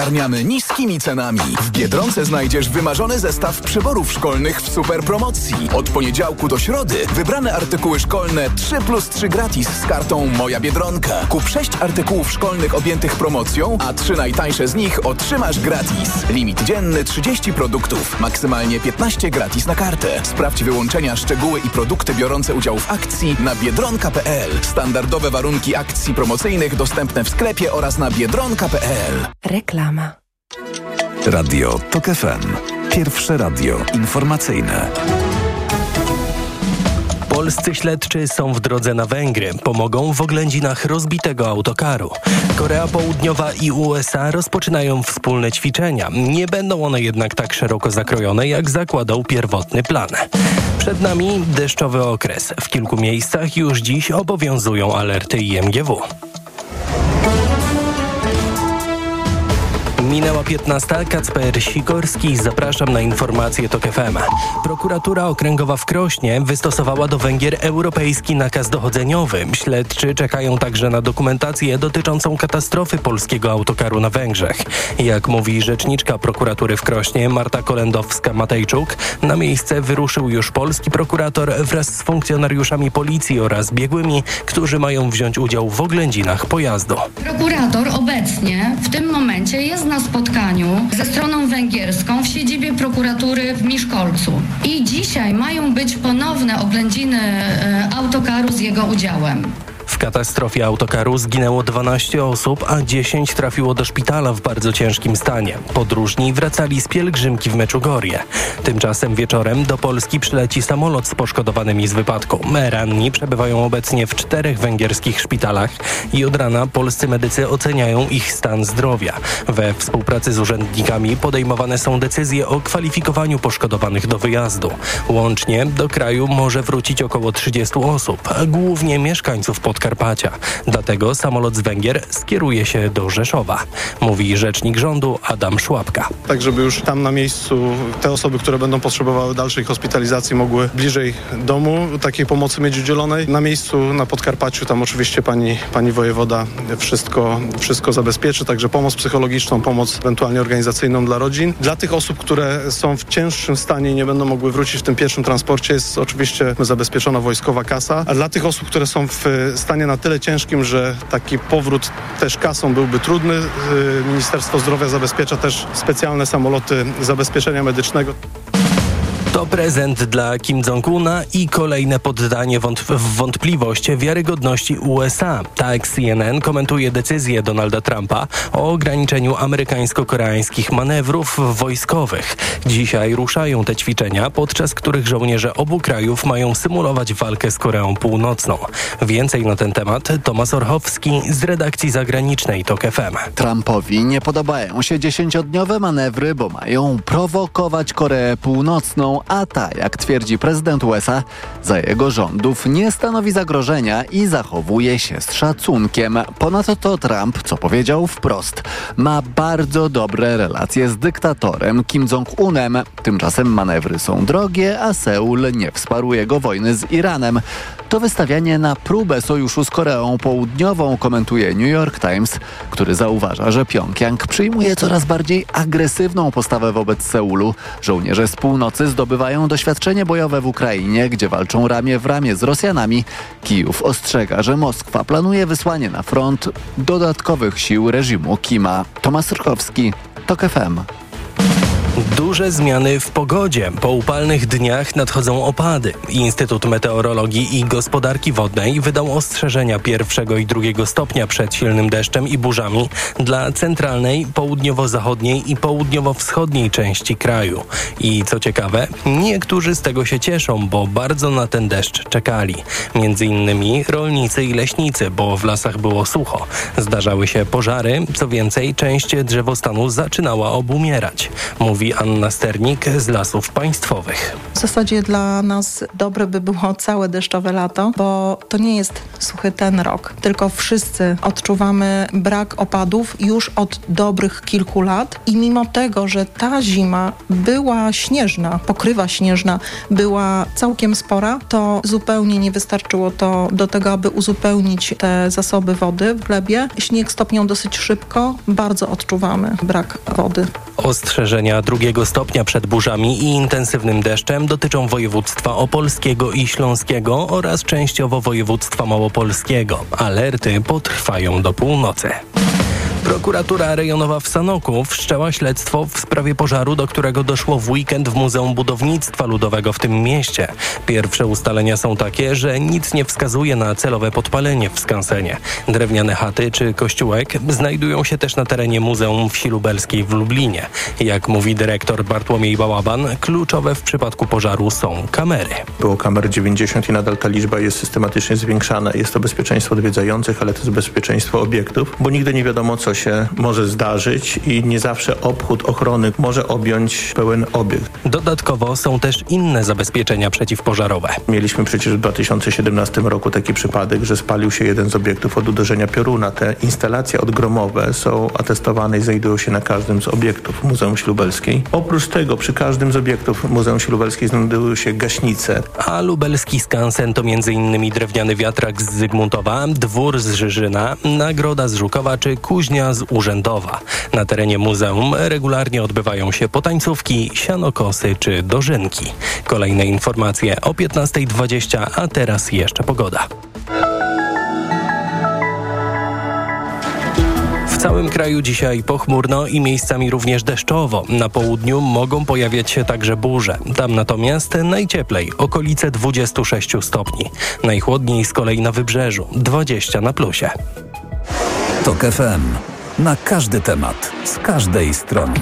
Arniamy niskimi cenami. W Biedronce znajdziesz wymarzony zestaw przyborów szkolnych w super promocji. Od poniedziałku do środy wybrane artykuły szkolne 3+3 gratis z kartą Moja Biedronka. Kup 6 artykułów szkolnych objętych promocją, a 3 najtańsze z nich otrzymasz gratis. Limit dzienny 30 produktów, maksymalnie 15 gratis na kartę. Sprawdź wyłączenia, szczegóły i produkty biorące udział w akcji na biedronka.pl. Standardowe warunki akcji promocyjnych dostępne w sklepie oraz na biedronka.pl. Reklama. Radio TOK FM. Pierwsze radio informacyjne. Polscy śledczy są w drodze na Węgry. Pomogą w oględzinach rozbitego autokaru. Korea Południowa i USA rozpoczynają wspólne ćwiczenia. Nie będą one jednak tak szeroko zakrojone, jak zakładał pierwotny plan. Przed nami deszczowy okres. W kilku miejscach już dziś obowiązują alerty IMGW. Minęła 15. Kacper Sikorski. Zapraszam na informacje TOK FM. Prokuratura Okręgowa w Krośnie wystosowała do Węgier europejski nakaz dochodzeniowy. Śledczy czekają także na dokumentację dotyczącą katastrofy polskiego autokaru na Węgrzech. Jak mówi rzeczniczka prokuratury w Krośnie Marta Kolendowska-Matejczuk, na miejsce wyruszył już polski prokurator wraz z funkcjonariuszami policji oraz biegłymi, którzy mają wziąć udział w oględzinach pojazdu. Prokurator obecnie w tym momencie jest na spotkaniu ze stroną węgierską w siedzibie prokuratury w Miszkolcu. I dzisiaj mają być ponowne oględziny autokaru z jego udziałem. W katastrofie autokaru zginęło 12 osób, a 10 trafiło do szpitala w bardzo ciężkim stanie. Podróżni wracali z pielgrzymki w Meczugorje. Tymczasem wieczorem do Polski przyleci samolot z poszkodowanymi z wypadku. Ranni przebywają obecnie w 4 węgierskich szpitalach i od rana polscy medycy oceniają ich stan zdrowia. We współpracy z urzędnikami podejmowane są decyzje o kwalifikowaniu poszkodowanych do wyjazdu. Łącznie do kraju może wrócić około 30 osób, głównie mieszkańców Podkarpacia. Dlatego samolot z Węgier skieruje się do Rzeszowa, mówi rzecznik rządu Adam Szłapka. Tak, żeby już tam na miejscu te osoby, które będą potrzebowały dalszej hospitalizacji, mogły bliżej domu takiej pomocy mieć udzielonej. Na miejscu na Podkarpaciu tam oczywiście pani wojewoda wszystko zabezpieczy, także pomoc psychologiczną, pomoc ewentualnie organizacyjną dla rodzin. Dla tych osób, które są w cięższym stanie i nie będą mogły wrócić w tym pierwszym transporcie, jest oczywiście zabezpieczona wojskowa kasa, a dla tych osób, które są w stanie na tyle ciężkim, że taki powrót też kasą byłby trudny, Ministerstwo Zdrowia zabezpiecza też specjalne samoloty zabezpieczenia medycznego. To prezent dla Kim Jong-una i kolejne poddanie w wątpliwość wiarygodności USA. Tak CNN komentuje decyzję Donalda Trumpa o ograniczeniu amerykańsko-koreańskich manewrów wojskowych. Dzisiaj ruszają te ćwiczenia, podczas których żołnierze obu krajów mają symulować walkę z Koreą Północną. Więcej na ten temat Tomasz Orchowski z redakcji zagranicznej TOK FM. Trumpowi nie podobają się 10-dniowe manewry, bo mają prowokować Koreę Północną, a ta, jak twierdzi prezydent USA, za jego rządów nie stanowi zagrożenia i zachowuje się z szacunkiem. Ponadto Trump, co powiedział wprost, ma bardzo dobre relacje z dyktatorem Kim Jong-unem. Tymczasem manewry są drogie, a Seul nie wsparł jego wojny z Iranem. To wystawianie na próbę sojuszu z Koreą Południową, komentuje New York Times, który zauważa, że Pjongjang przyjmuje coraz bardziej agresywną postawę wobec Seulu. Żołnierze z północy zdobywają doświadczenie bojowe w Ukrainie, gdzie walczą ramię w ramię z Rosjanami. Kijów ostrzega, że Moskwa planuje wysłanie na front dodatkowych sił reżimu Kima. Tomasz Rkowski, TOK FM. Duże zmiany w pogodzie. Po upalnych dniach nadchodzą opady. Instytut Meteorologii i Gospodarki Wodnej wydał ostrzeżenia 1. i 2. stopnia przed silnym deszczem i burzami dla centralnej, południowo-zachodniej i południowo-wschodniej części kraju. I co ciekawe, niektórzy z tego się cieszą, bo bardzo na ten deszcz czekali. Między innymi rolnicy i leśnicy, bo w lasach było sucho. Zdarzały się pożary, co więcej, część drzewostanu zaczynała obumierać. Mówi mówi Anna Sternik z Lasów Państwowych. W zasadzie dla nas dobre by było całe deszczowe lato, bo to nie jest suchy ten rok, tylko wszyscy odczuwamy brak opadów już od dobrych kilku lat i mimo tego, że ta zima była śnieżna, pokrywa śnieżna była całkiem spora, to zupełnie nie wystarczyło to do tego, aby uzupełnić te zasoby wody w glebie. Śnieg stopniał dosyć szybko, bardzo odczuwamy brak wody. Ostrzeżenia 2 stopnia przed burzami i intensywnym deszczem dotyczą województwa opolskiego i śląskiego oraz częściowo województwa małopolskiego. Alerty potrwają do północy. Prokuratura rejonowa w Sanoku wszczęła śledztwo w sprawie pożaru, do którego doszło w weekend w Muzeum Budownictwa Ludowego w tym mieście. Pierwsze ustalenia są takie, że nic nie wskazuje na celowe podpalenie w skansenie. Drewniane chaty czy kościółek znajdują się też na terenie Muzeum Wsi Lubelskiej w Lublinie. Jak mówi dyrektor Bartłomiej Bałaban, kluczowe w przypadku pożaru są kamery. Było kamer 90 i nadal ta liczba jest systematycznie zwiększana. Jest to bezpieczeństwo odwiedzających, ale to jest bezpieczeństwo obiektów, bo nigdy nie wiadomo, co się może zdarzyć i nie zawsze obchód ochrony może objąć pełen obiekt. Dodatkowo są też inne zabezpieczenia przeciwpożarowe. Mieliśmy przecież w 2017 roku taki przypadek, że spalił się jeden z obiektów od uderzenia pioruna. Te instalacje odgromowe są atestowane i znajdują się na każdym z obiektów Muzeum Wsi Lubelskiej. Oprócz tego przy każdym z obiektów Muzeum Wsi Lubelskiej znajdują się gaśnice. A lubelski skansen to m.in. drewniany wiatrak z Zygmuntowa, dwór z Żyżyna, nagroda z Żukowa czy kuźnia z Urzędowa. Na terenie muzeum regularnie odbywają się potańcówki, sianokosy czy dożynki. Kolejne informacje o 15:20, a teraz jeszcze pogoda. W całym kraju dzisiaj pochmurno i miejscami również deszczowo. Na południu mogą pojawiać się także burze. Tam natomiast najcieplej, okolice 26 stopni. Najchłodniej z kolei na wybrzeżu, 20 na plusie. TOK FM. Na każdy temat, z każdej strony.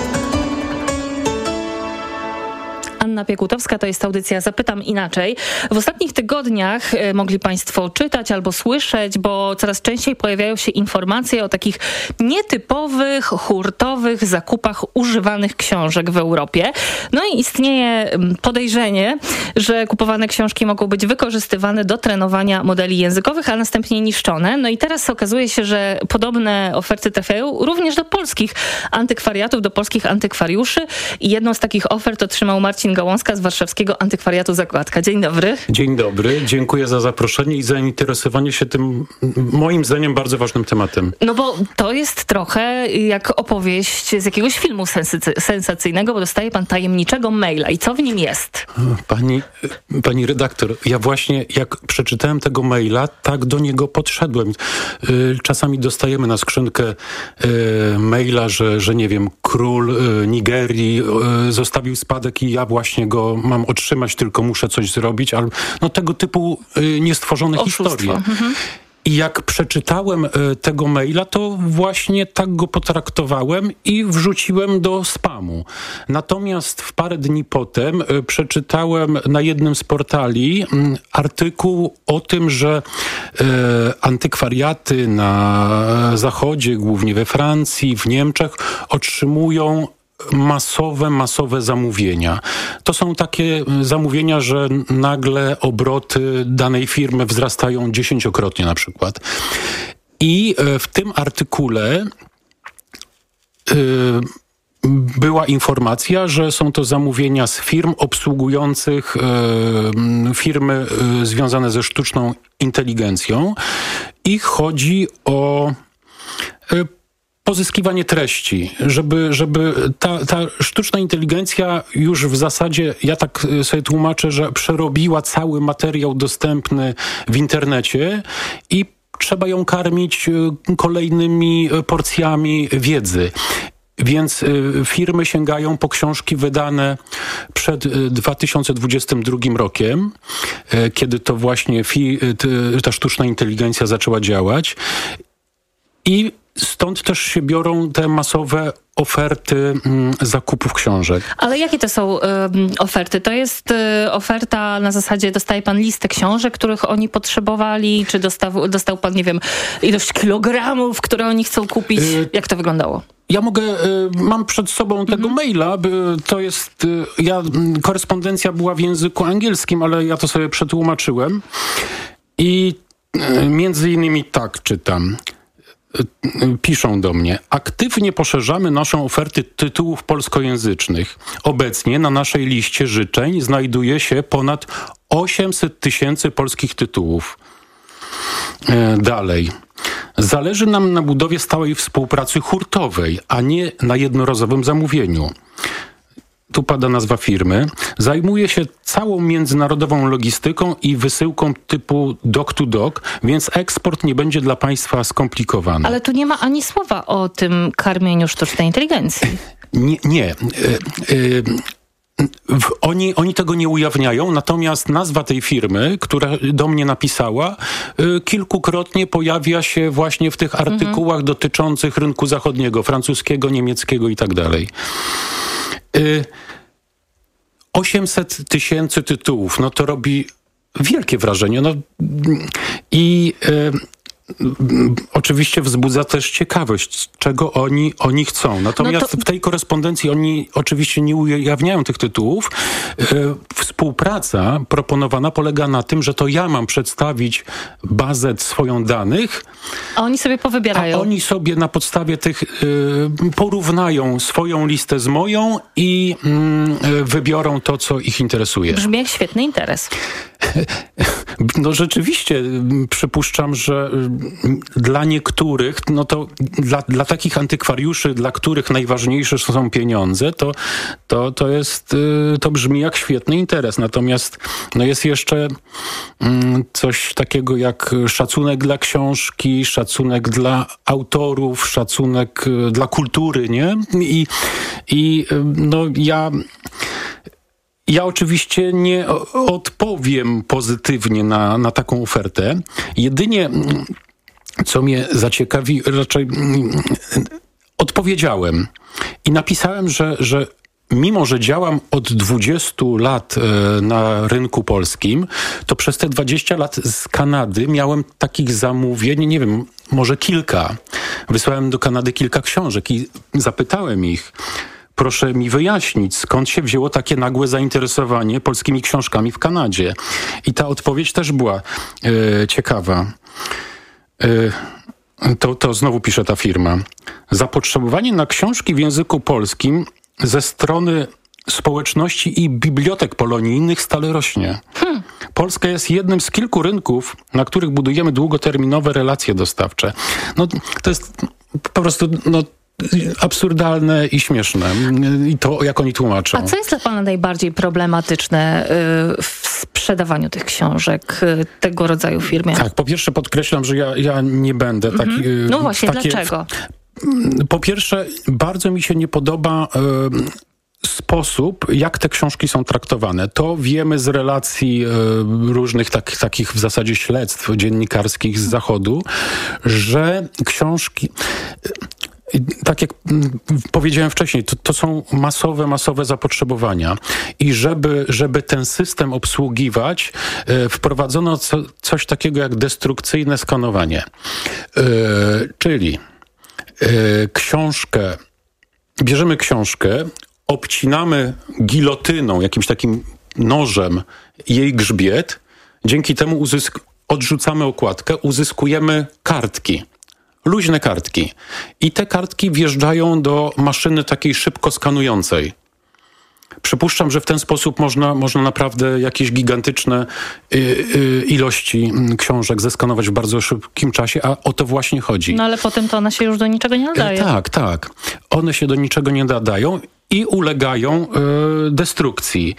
Anna Piekutowska, to jest audycja Zapytam Inaczej. W ostatnich tygodniach mogli Państwo czytać albo słyszeć, bo coraz częściej pojawiają się informacje o takich nietypowych, hurtowych zakupach używanych książek w Europie. No i istnieje podejrzenie, że kupowane książki mogą być wykorzystywane do trenowania modeli językowych, a następnie niszczone. No i teraz okazuje się, że podobne oferty trafiają również do polskich antykwariatów, do polskich antykwariuszy i jedną z takich ofert otrzymał Marcin Gałązka z warszawskiego antykwariatu Zakładka. Dzień dobry. Dzień dobry, dziękuję za zaproszenie i zainteresowanie się tym, moim zdaniem, bardzo ważnym tematem. No bo to jest trochę jak opowieść z jakiegoś filmu sensacyjnego, bo dostaje pan tajemniczego maila. I co w nim jest? Pani redaktor, ja właśnie jak przeczytałem tego maila, tak do niego podszedłem. Czasami dostajemy na skrzynkę maila, że nie wiem, król Nigerii zostawił spadek i ja właśnie go mam otrzymać, tylko muszę coś zrobić, ale no tego typu niestworzone historie. I jak przeczytałem tego maila, to właśnie tak go potraktowałem i wrzuciłem do spamu. Natomiast w parę dni potem przeczytałem na jednym z portali artykuł o tym, że antykwariaty na Zachodzie, głównie we Francji, w Niemczech, otrzymują masowe zamówienia. To są takie zamówienia, że nagle obroty danej firmy wzrastają 10-krotnie na przykład. I w tym artykule była informacja, że są to zamówienia z firm obsługujących firmy związane ze sztuczną inteligencją i chodzi o pozyskiwanie treści, żeby ta sztuczna inteligencja już w zasadzie, ja tak sobie tłumaczę, że przerobiła cały materiał dostępny w internecie i trzeba ją karmić kolejnymi porcjami wiedzy. Więc firmy sięgają po książki wydane przed 2022 rokiem, kiedy to właśnie ta sztuczna inteligencja zaczęła działać. I stąd też się biorą te masowe oferty zakupów książek. Ale jakie to są oferty? To jest oferta na zasadzie, dostaje pan listę książek, których oni potrzebowali, czy dostał pan, nie wiem, ilość kilogramów, które oni chcą kupić? Jak to wyglądało? Ja mam przed sobą tego maila, to jest, korespondencja była w języku angielskim, ale ja to sobie przetłumaczyłem i między innymi tak czytam. Piszą do mnie: aktywnie poszerzamy naszą ofertę tytułów polskojęzycznych. Obecnie na naszej liście życzeń znajduje się ponad 800 000 polskich tytułów. Dalej. Zależy nam na budowie stałej współpracy hurtowej, a nie na jednorazowym zamówieniu. Tu pada nazwa firmy. Zajmuje się całą międzynarodową logistyką i wysyłką typu dock-to-dock, więc eksport nie będzie dla państwa skomplikowany. Ale tu nie ma ani słowa o tym karmieniu sztucznej inteligencji. Nie. Oni tego nie ujawniają, natomiast nazwa tej firmy, która do mnie napisała, kilkukrotnie pojawia się właśnie w tych artykułach dotyczących rynku zachodniego, francuskiego, niemieckiego i tak dalej. 800 000 tytułów, no to robi wielkie wrażenie. No i oczywiście wzbudza też ciekawość, czego oni chcą. Natomiast w tej korespondencji oni oczywiście nie ujawniają tych tytułów. Współpraca proponowana polega na tym, że to ja mam przedstawić bazę swoją danych. A oni sobie powybierają. A oni sobie na podstawie tych porównają swoją listę z moją i wybiorą to, co ich interesuje. Brzmi jak świetny interes. No rzeczywiście przypuszczam, że dla niektórych, no to dla takich antykwariuszy, dla których najważniejsze są pieniądze, to brzmi jak świetny interes. Natomiast no jest jeszcze coś takiego jak szacunek dla książki, szacunek dla autorów, szacunek dla kultury, nie? I no ja oczywiście nie odpowiem pozytywnie na taką ofertę. Jedynie, co mnie zaciekawi, raczej odpowiedziałem i napisałem, że mimo że działam od 20 lat na rynku polskim, to przez te 20 lat z Kanady miałem takich zamówień, nie wiem, może kilka. Wysłałem do Kanady kilka książek i zapytałem ich: proszę mi wyjaśnić, skąd się wzięło takie nagłe zainteresowanie polskimi książkami w Kanadzie. I ta odpowiedź też była ciekawa. To znowu pisze ta firma. Zapotrzebowanie na książki w języku polskim ze strony społeczności i bibliotek polonijnych stale rośnie. Polska jest jednym z kilku rynków, na których budujemy długoterminowe relacje dostawcze. No, to jest po prostu absurdalne i śmieszne. I to, jak oni tłumaczą. A co jest dla pana najbardziej problematyczne w sprzedawaniu tych książek tego rodzaju firmie? Tak, po pierwsze podkreślam, że ja nie będę taki... No właśnie, dlaczego? Po pierwsze, bardzo mi się nie podoba sposób, jak te książki są traktowane. To wiemy z relacji różnych takich w zasadzie śledztw dziennikarskich z Zachodu, że książki... Tak jak powiedziałem wcześniej, to są masowe zapotrzebowania. I żeby ten system obsługiwać, wprowadzono coś takiego jak destrukcyjne skanowanie. Czyli bierzemy książkę, obcinamy gilotyną, jakimś takim nożem jej grzbiet, dzięki temu odrzucamy okładkę, uzyskujemy kartki. Luźne kartki. I te kartki wjeżdżają do maszyny takiej szybko skanującej. Przypuszczam, że w ten sposób można naprawdę jakieś gigantyczne ilości książek zeskanować w bardzo szybkim czasie, a o to właśnie chodzi. No ale potem to one się już do niczego nie nadaje. Tak. One się do niczego nie nadają i ulegają destrukcji.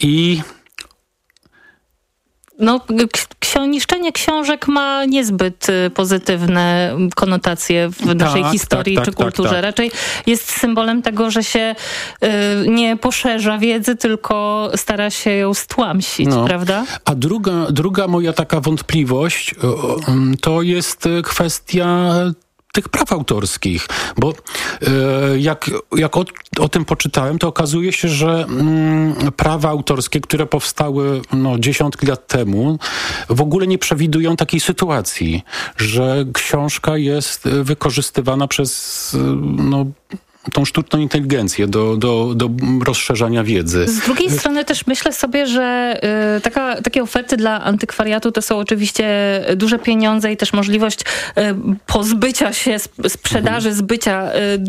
No, niszczenie książek ma niezbyt pozytywne konotacje w naszej historii czy kulturze. Tak. Raczej jest symbolem tego, że się nie poszerza wiedzy, tylko stara się ją stłamsić, prawda? A druga moja taka wątpliwość to jest kwestia tych praw autorskich, bo jak o tym poczytałem, to okazuje się, że prawa autorskie, które powstały dziesiątki lat temu, w ogóle nie przewidują takiej sytuacji, że książka jest wykorzystywana przez tą sztuczną inteligencję do rozszerzania wiedzy. Z drugiej strony też myślę sobie, że takie oferty dla antykwariatu to są oczywiście duże pieniądze i też możliwość pozbycia się, sprzedaży, zbycia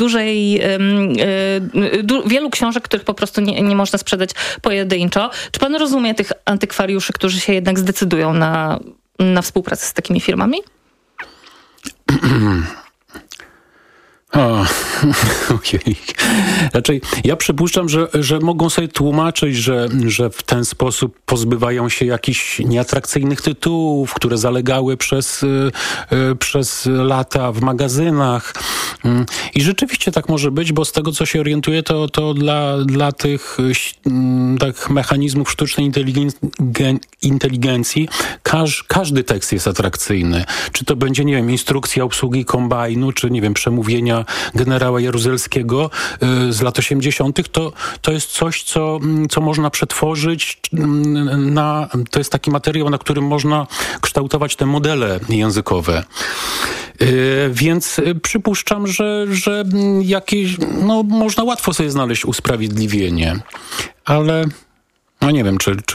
wielu książek, których po prostu nie można sprzedać pojedynczo. Czy pan rozumie tych antykwariuszy, którzy się jednak zdecydują na współpracę z takimi firmami? Ojej. Raczej ja przypuszczam, że mogą sobie tłumaczyć, że w ten sposób pozbywają się jakichś nieatrakcyjnych tytułów, które zalegały przez lata w magazynach. I rzeczywiście tak może być, bo z tego, co się orientuję, to dla tych tak mechanizmów sztucznej inteligencji każdy tekst jest atrakcyjny. Czy to będzie, nie wiem, instrukcja obsługi kombajnu, czy, nie wiem, przemówienia generała Jaruzelskiego z lat 80. To jest coś, co można przetworzyć to jest taki materiał, na którym można kształtować te modele językowe. Więc przypuszczam, że jakieś, można łatwo sobie znaleźć usprawiedliwienie. Ale nie wiem, czy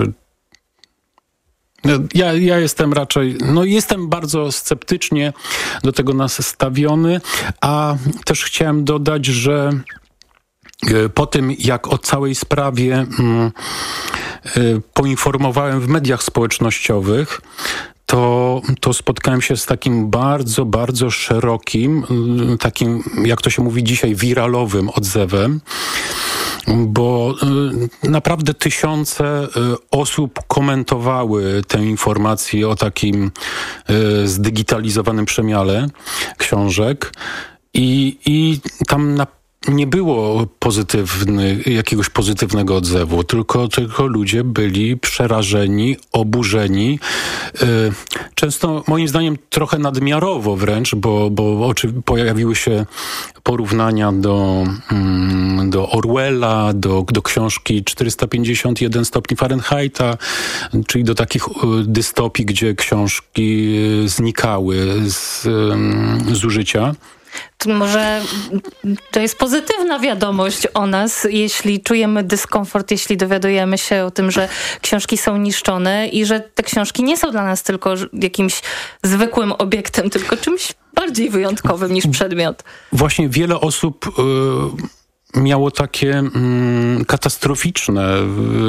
ja jestem raczej, jestem bardzo sceptycznie do tego nastawiony, a też chciałem dodać, że po tym, jak o całej sprawie poinformowałem w mediach społecznościowych, to spotkałem się z takim bardzo, bardzo szerokim, takim, jak to się mówi dzisiaj, wiralowym odzewem, bo naprawdę tysiące osób komentowały tę informację o takim zdigitalizowanym przemiale książek i tam nie było jakiegoś pozytywnego odzewu, tylko ludzie byli przerażeni, oburzeni. Często, moim zdaniem, trochę nadmiarowo wręcz, bo pojawiły się porównania do Orwella, do książki 451 stopni Fahrenheita, czyli do takich dystopii, gdzie książki znikały z użycia. To może to jest pozytywna wiadomość o nas, jeśli czujemy dyskomfort, jeśli dowiadujemy się o tym, że książki są niszczone i że te książki nie są dla nas tylko jakimś zwykłym obiektem, tylko czymś bardziej wyjątkowym niż przedmiot. Właśnie wiele osób miało takie katastroficzne